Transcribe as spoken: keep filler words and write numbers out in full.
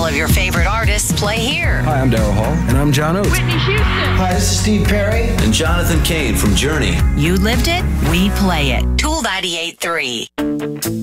All of your favorite artists play here. Hi, I'm Daryl Hall. And I'm John Oates. Whitney Houston. Hi, this is Steve Perry. And Jonathan Cain from Journey. You lived it, we play it. Tool ninety-eight point three.